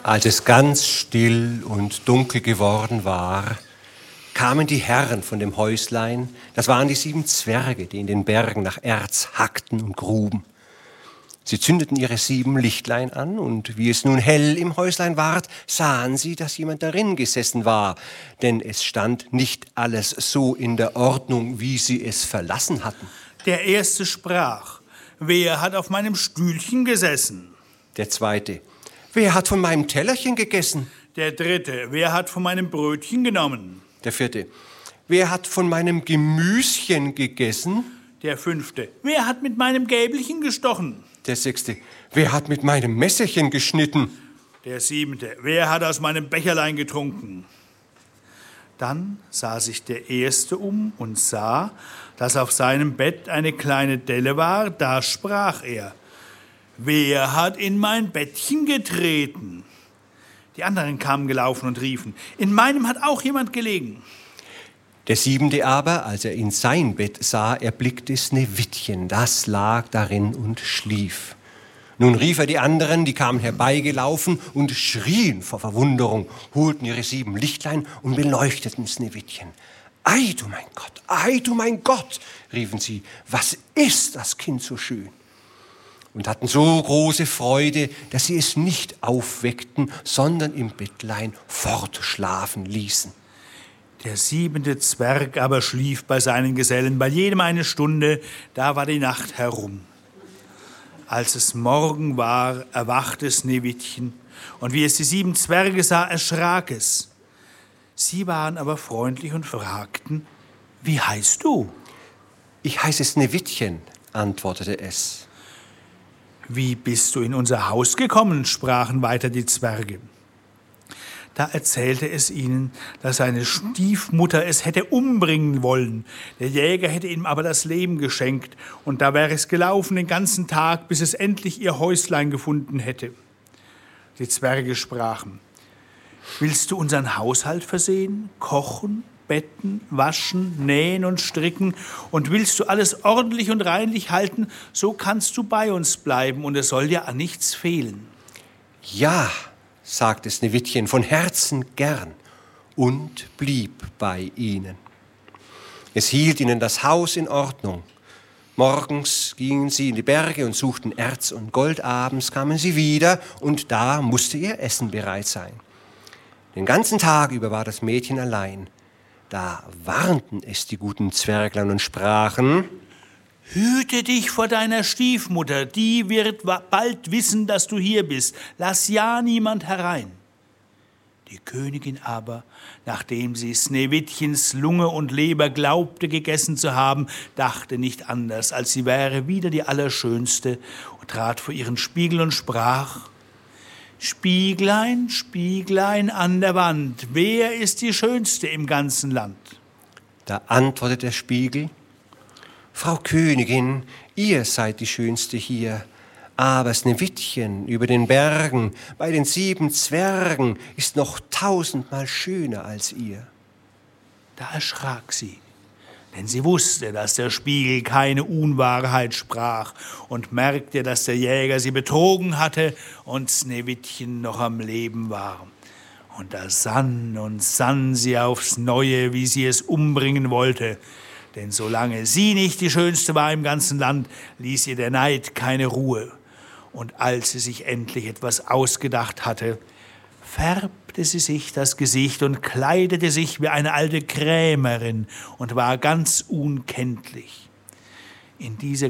Als es ganz still und dunkel geworden war, kamen die Herren von dem Häuslein, das waren die 7 Zwerge, die in den Bergen nach Erz hackten und gruben. Sie zündeten ihre 7 Lichtlein an, und wie es nun hell im Häuslein ward, sahen sie, dass jemand darin gesessen war, denn es stand nicht alles so in der Ordnung, wie sie es verlassen hatten. Der Erste sprach: Wer hat auf meinem Stühlchen gesessen? Der Zweite: Wer hat von meinem Tellerchen gegessen? Der Dritte: Wer hat von meinem Brötchen genommen? Der Vierte: Wer hat von meinem Gemüschen gegessen? Der Fünfte: Wer hat mit meinem Gäbelchen gestochen? Der Sechste: Wer hat mit meinem Messerchen geschnitten? Der Siebente: Wer hat aus meinem Becherlein getrunken? Dann sah sich der Erste um und sah, dass auf seinem Bett eine kleine Delle war. Da sprach er: Wer hat in mein Bettchen getreten? Die anderen kamen gelaufen und riefen: In meinem hat auch jemand gelegen. Der Siebente aber, als er in sein Bett sah, erblickte Sneewittchen, das lag darin und schlief. Nun rief er die anderen, die kamen herbeigelaufen und schrien vor Verwunderung, holten ihre 7 Lichtlein und beleuchteten Sneewittchen. Ei, du mein Gott, riefen sie, was ist das Kind so schön? Und hatten so große Freude, dass sie es nicht aufweckten, sondern im Bettlein fortschlafen ließen. Der 7. Zwerg aber schlief bei seinen Gesellen, bei jedem eine Stunde, da war die Nacht herum. Als es Morgen war, erwachte Sneewittchen, und wie es die 7 Zwerge sah, erschrak es. Sie waren aber freundlich und fragten: Wie heißt du? Ich heiße Sneewittchen, antwortete es. Wie bist du in unser Haus gekommen? Sprachen weiter die Zwerge. Da erzählte es ihnen, dass seine Stiefmutter es hätte umbringen wollen. Der Jäger hätte ihm aber das Leben geschenkt, und da wäre es gelaufen den ganzen Tag, bis es endlich ihr Häuslein gefunden hätte. Die Zwerge sprachen: Willst du unseren Haushalt versehen, kochen, betten, waschen, nähen und stricken, und willst du alles ordentlich und reinlich halten, so kannst du bei uns bleiben, und es soll dir an nichts fehlen. Ja, sagte Sneewittchen von Herzen gern und blieb bei ihnen. Es hielt ihnen das Haus in Ordnung. Morgens gingen sie in die Berge und suchten Erz und Gold, abends kamen sie wieder, und da musste ihr Essen bereit sein. Den ganzen Tag über war das Mädchen allein. Da warnten es die guten Zwerglein und sprachen: Hüte dich vor deiner Stiefmutter, die wird bald wissen, dass du hier bist. Lass ja niemand herein. Die Königin aber, nachdem sie Sneewittchens Lunge und Leber glaubte gegessen zu haben, dachte nicht anders, als sie wäre wieder die Allerschönste, und trat vor ihren Spiegel und sprach: Spieglein, Spieglein an der Wand, wer ist die Schönste im ganzen Land? Da antwortete der Spiegel: Frau Königin, ihr seid die Schönste hier, aber Sneewittchen über den Bergen bei den 7 Zwergen ist noch 1000-mal schöner als ihr. Da erschrak sie, denn sie wusste, dass der Spiegel keine Unwahrheit sprach, und merkte, dass der Jäger sie betrogen hatte und Sneewittchen noch am Leben war. Und da sann und sann sie aufs Neue, wie sie es umbringen wollte. Denn solange sie nicht die Schönste war im ganzen Land, ließ ihr der Neid keine Ruhe. Und als sie sich endlich etwas ausgedacht hatte, färbte sie sich das Gesicht und kleidete sich wie eine alte Krämerin und war ganz unkenntlich. In diese